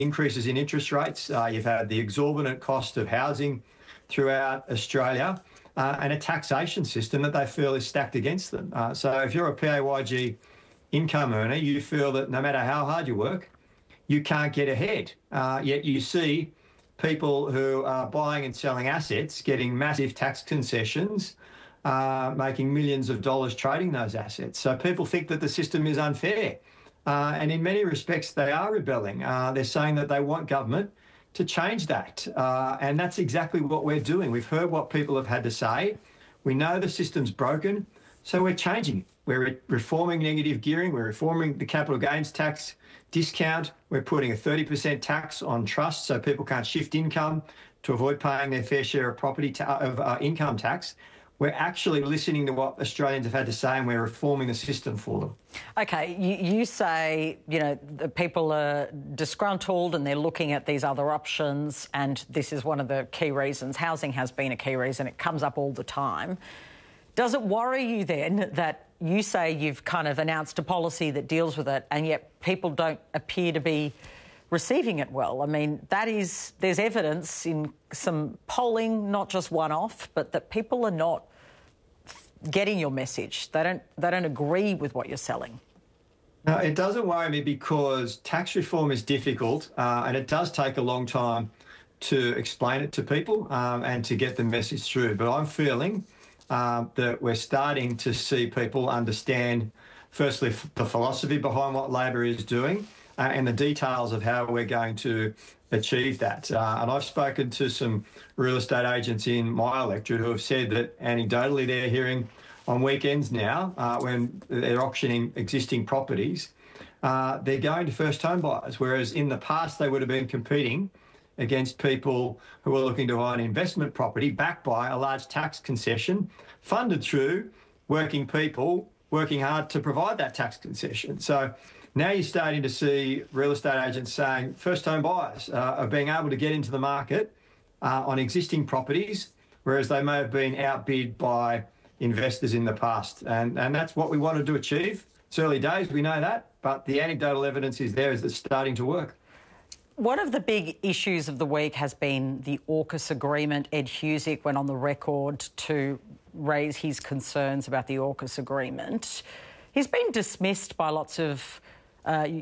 increases in interest rates. You've had the exorbitant cost of housing throughout Australia, and a taxation system that they feel is stacked against them. So if you're a PAYG income earner, you feel that no matter how hard you work, you can't get ahead. Yet you see people who are buying and selling assets getting massive tax concessions, making millions of dollars trading those assets. So people think that the system is unfair. And in many respects, they are rebelling. They're saying that they want government to change that. And that's exactly what we're doing. We've heard what people have had to say. We know the system's broken, so we're changing it. We're reforming negative gearing. We're reforming the capital gains tax discount. We're putting a 30% tax on trusts so people can't shift income to avoid paying their fair share of income tax. We're actually listening to what Australians have had to say, and we're reforming the system for them. OK, you say, the people are disgruntled and they're looking at these other options, and this is one of the key reasons. Housing has been a key reason. It comes up all the time. Does it worry you then that you say you've kind of announced a policy that deals with it, and yet people don't appear to be receiving it well? I mean, there's evidence in some polling, not just one-off, but that people are not getting your message. They don't agree with what you're selling. No, it doesn't worry me because tax reform is difficult, and it does take a long time to explain it to people and to get the message through. But I'm feeling that we're starting to see people understand, firstly, the philosophy behind what Labor is doing and the details of how we're going to achieve that. And I've spoken to some real estate agents in my electorate who have said that anecdotally they're hearing on weekends now when they're auctioning existing properties, they're going to first home buyers, whereas in the past they would have been competing against people who are looking to buy an investment property backed by a large tax concession funded through working people working hard to provide that tax concession. So now you're starting to see real estate agents saying first home buyers are being able to get into the market on existing properties, whereas they may have been outbid by investors in the past. And that's what we wanted to achieve. It's early days, we know that, but the anecdotal evidence is there, is it's starting to work. One of the big issues of the week has been the AUKUS agreement. Ed Husic went on the record to raise his concerns about the AUKUS agreement. He's been dismissed by lots of